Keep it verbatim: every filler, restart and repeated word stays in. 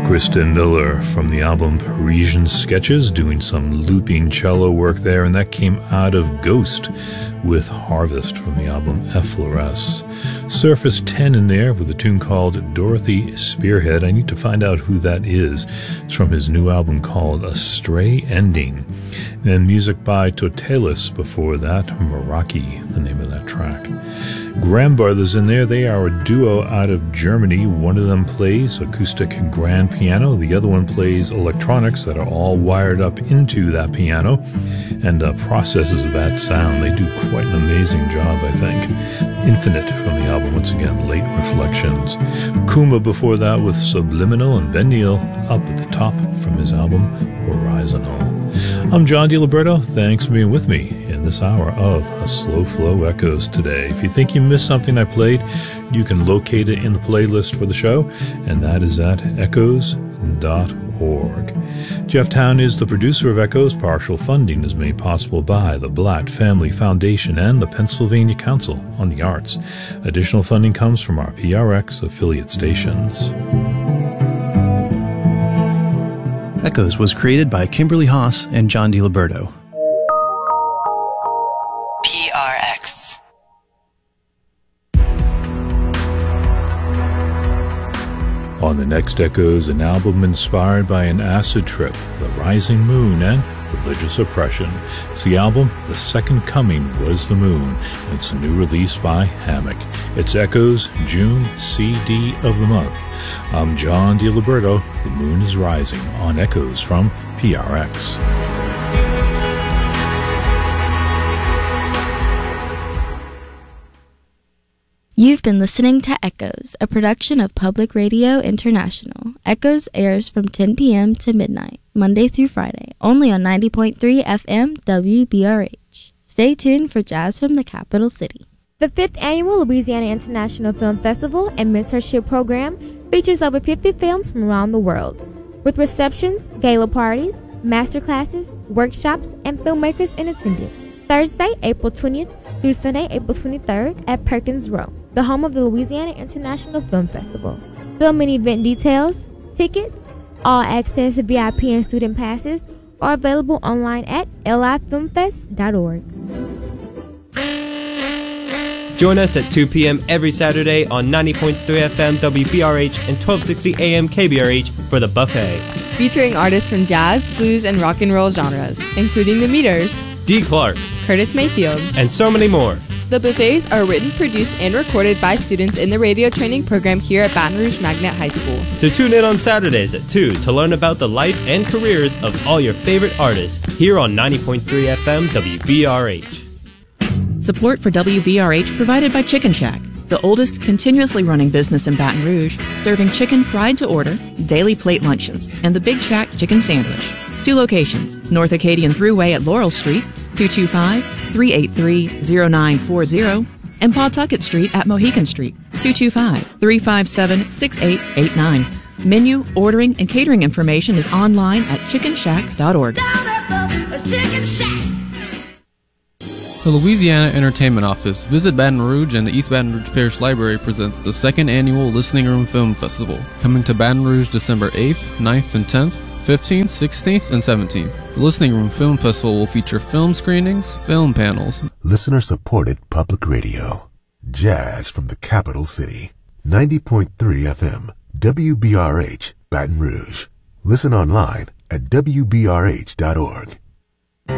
Kristen Miller from the album Parisian Sketches, doing some looping cello work there, and that came out of Ghost with Harvest from the album Effloresce. Surface ten in there with a tune called Dorothy Spearhead. I need to find out who that is. It's from his new album called A Stray Ending. And music by Totalis before that, Meraki, the name of that track. Graham Brothers in there. They are a duo out of Germany. One of them plays acoustic grand piano. The other one plays electronics that are all wired up into that piano and uh, processes that sound. They do quite an amazing job, I think. Infinite from the album, once again, Late Reflections. Kuma before that with Subliminal, and Ben Neal up at the top from his album Horizontal. I'm John DiLiberto. Thanks for being with me in this hour of A Slow Flow Echoes today. If you think you missed something I played, you can locate it in the playlist for the show, and that is at echoes dot org. Jeff Town is the producer of Echoes. Partial funding is made possible by the Blatt Family Foundation and the Pennsylvania Council on the Arts. Additional funding comes from our P R X affiliate stations. Echoes was created by Kimberly Haas and John DiLiberto. P R X. On the next Echoes, an album inspired by an acid trip, the rising moon, and religious oppression. It's the album The Second Coming Was the Moon, and it's a new release by Hammock. It's Echoes June C D of the month. I'm John DiLiberto. The moon is rising on Echoes from P R X. You've been listening to Echoes, a production of Public Radio International. Echoes airs from ten p.m. to midnight, Monday through Friday, only on ninety point three F M W B R H. Stay tuned for Jazz from the Capital City. The fifth Annual Louisiana International Film Festival and Mentorship Program features over fifty films from around the world, with receptions, gala parties, masterclasses, workshops, and filmmakers in attendance. Thursday, April twentieth through Sunday, April twenty-third at Perkins Row, the home of the Louisiana International Film Festival. Film and event details, tickets, all access V I P and student passes are available online at L I film fest dot org. Join us at two p.m. every Saturday on ninety point three F M W B R H and twelve sixty A M K B R H for The Buffet. Featuring artists from jazz, blues, and rock and roll genres, including The Meters, Dee Clark, Curtis Mayfield, and so many more. The buffets are written, produced, and recorded by students in the radio training program here at Baton Rouge Magnet High School. So tune in on Saturdays at two to learn about the life and careers of all your favorite artists here on ninety point three F M W B R H. Support for W B R H provided by Chicken Shack, the oldest continuously running business in Baton Rouge, serving chicken fried to order, daily plate luncheons, and the Big Shack chicken sandwich. Two locations, North Acadian Thruway at Laurel Street, two two five, three eight three, zero nine four zero, and Pawtucket Street at Mohican Street, two two five, three five seven, six eight eight nine. Menu, ordering, and catering information is online at chicken shack dot org. Chicken Shack. The Louisiana Entertainment Office, Visit Baton Rouge, and the East Baton Rouge Parish Library presents the second annual Listening Room Film Festival, coming to Baton Rouge December eighth, ninth, and tenth, fifteenth, sixteenth, and seventeenth. The Listening Room Film Festival will feature film screenings, film panels. Listener-supported public radio. Jazz from the capital city. ninety point three F M, W B R H, Baton Rouge. Listen online at W B R H dot org.